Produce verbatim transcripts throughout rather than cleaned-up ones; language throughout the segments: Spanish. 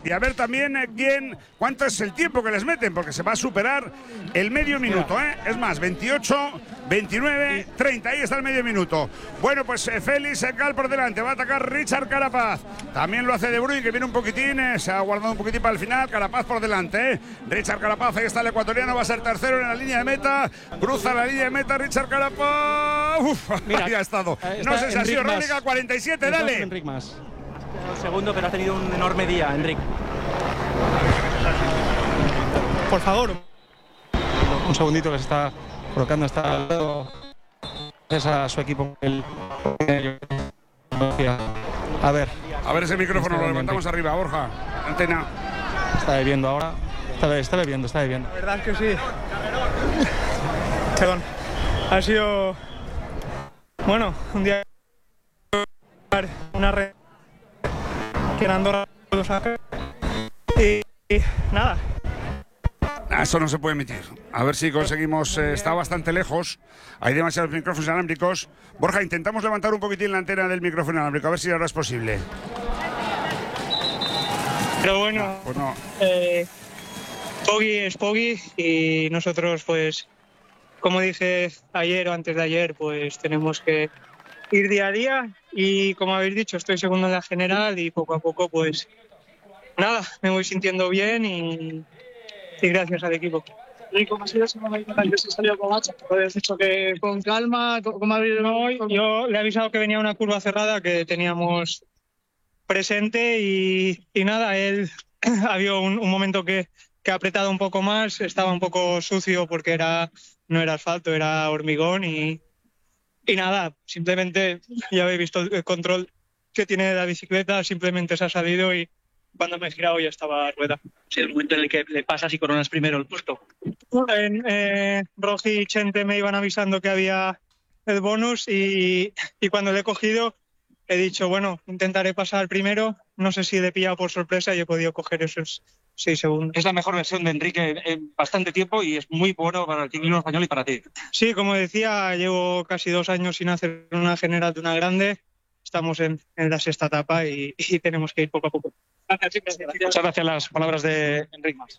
Y a ver también eh, quién, cuánto es el tiempo que les meten, porque se va a superar el medio minuto, ¿eh? Es más, veintiocho, veintinueve, treinta, ahí está el medio minuto. Bueno, pues eh, Félix Gal por delante, va a atacar Richard Carapaz. También lo hace De Bruyne, que viene un poquitín, eh, se ha guardado un poquitín para el final. Carapaz por delante, ¿eh? Richard Carapaz, ahí está el ecuatoriano, va a ser tercero en la línea de meta. Cruza la línea de meta Richard Carapaz. Uf, Mira, ahí ha estado. Está No sé si ha sido Enric Rónica Mas. cuarenta y siete, Está dale. Enric Mas. Segundo, pero ha tenido un enorme día, Enric. Por favor. Un segundito que se está colocando, está al lado. Es a su equipo. El... A ver. A ver ese micrófono, Está lo levantamos Enric. arriba, Borja. Antena. Está bebiendo ahora. Está, está bebiendo, está bebiendo. La verdad es que sí. Perdón. Ha sido, bueno, un día, una red que en Andorra puedo sacar y, y nada. Ah, eso no se puede emitir. A ver si conseguimos. Eh, está bastante lejos. Hay demasiados micrófonos inalámbricos. Borja, intentamos levantar un poquitín la antena del micrófono inalámbrico, a ver si ahora es posible. Pero bueno, Pues no. eh, Poggi es Poggi y nosotros, pues, como dije ayer o antes de ayer, pues tenemos que ir día a día y, como habéis dicho, estoy segundo en la general y poco a poco, pues, nada, me voy sintiendo bien y, y gracias al equipo. ¿Y cómo ha sido ese momento en el que se salió con Hacha? Habías dicho que con calma, ¿cómo ha habido hoy? Yo le he avisado que venía una curva cerrada que teníamos presente y, y nada, él había un, un momento que, que ha apretado un poco más, estaba un poco sucio porque era no era asfalto, era hormigón y, y nada, simplemente ya habéis visto el control que tiene de la bicicleta, simplemente se ha salido y cuando me he girado ya estaba a rueda. Sí, el momento en el que le pasas y coronas primero el puesto. En, eh, Rogi y Chente me iban avisando que había el bonus y, y cuando le he cogido he dicho, bueno, intentaré pasar primero, no sé si le he pillado por sorpresa y he podido coger esos seis segundos. Es la mejor versión de Enrique en, en bastante tiempo y es muy bueno para el ciclismo español y para ti. Sí, como decía, llevo casi dos años sin hacer una general de una grande, estamos en, en la sexta etapa y, y tenemos que ir poco a poco. Muchas gracias las palabras de Enric Mas.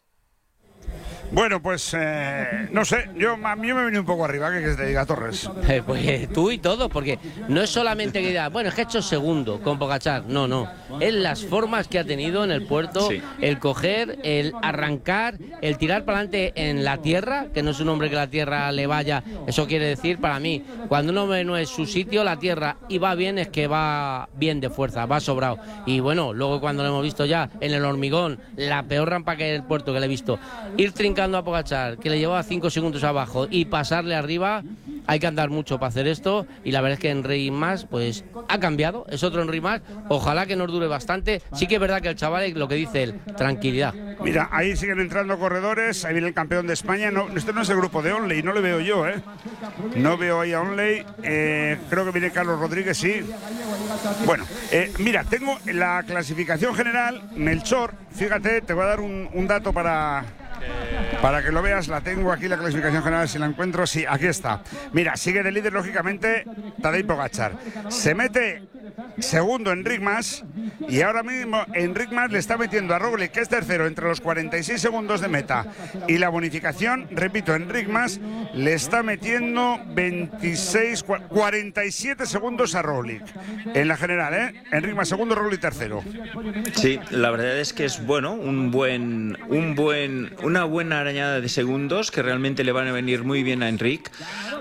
Bueno, pues eh, no sé, yo a mí me he venido un poco arriba, ¿qué que te diga, Torres? Eh, pues tú y todo, porque no es solamente que diga, bueno, es que he hecho segundo con Pogačar, no, no, es las formas que ha tenido en el puerto, sí. El coger, el arrancar, el tirar para adelante en la tierra, que no es un hombre que la tierra le vaya, eso quiere decir para mí, cuando uno ve no es su sitio, la tierra, y va bien, es que va bien de fuerza, va sobrado, y bueno, luego cuando lo hemos visto ya en el hormigón, la peor rampa que hay en el puerto que le he visto, ir trincando a Pogačar, que le llevaba cinco segundos abajo y pasarle arriba, hay que andar mucho para hacer esto y la verdad es que Enric Mas pues ha cambiado, es otro Enric Mas, ojalá que nos dure bastante, sí que es verdad que el chaval, lo que dice él, tranquilidad. Mira, ahí siguen entrando corredores, ahí viene el campeón de España, no, este no es el grupo de Onley, no le veo yo, ¿eh? No veo ahí a Onley, eh, creo que viene Carlos Rodríguez, sí. Bueno, eh, mira, tengo la clasificación general, Melchor, fíjate, te voy a dar un, un dato para... Para que lo veas, la tengo aquí la clasificación general, si la encuentro, sí, aquí está. Mira, sigue de líder, lógicamente, Tadej Pogačar. Se mete segundo Enric Mas y ahora mismo Enric Mas le está metiendo a Roglic, que es tercero, entre los cuarenta y seis segundos de meta. Y la bonificación, repito, Enric Mas le está metiendo veintiséis, cuarenta y siete segundos a Roglic. En la general, ¿eh? Enric Mas segundo, Roglic tercero. Sí, la verdad es que es bueno, un buen, un buen, una buena arañada de segundos que realmente le van a venir muy bien a Enric,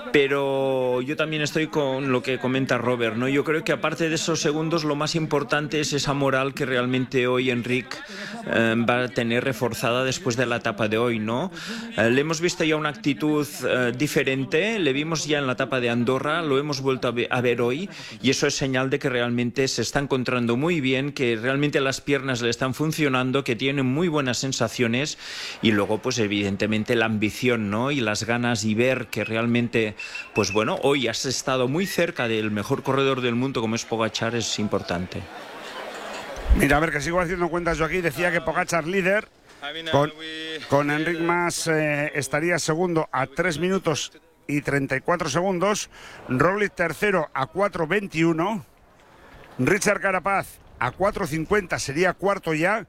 pero yo también estoy con lo que comenta Robert, ¿no? Yo creo que aparte de esos segundos lo más importante es esa moral que realmente hoy Enric eh, va a tener reforzada después de la etapa de hoy, ¿no? Eh, le hemos visto ya una actitud eh, diferente, le vimos ya en la etapa de Andorra, lo hemos vuelto a, ve a ver hoy y eso es señal de que realmente se está encontrando muy bien, que realmente las piernas le están funcionando, que tiene muy buenas sensaciones y luego pues evidentemente la ambición, ¿no? Y las ganas y ver que realmente, pues bueno, hoy has estado muy cerca del mejor corredor del mundo como es Pogačar, es importante. Mira, a ver, que sigo haciendo cuentas yo aquí, decía que Pogačar líder, con, con Enric Mas eh, estaría segundo a tres minutos y treinta y cuatro segundos, Roglic tercero a cuatro veintiuno, Richard Carapaz a cuatro cincuenta sería cuarto ya,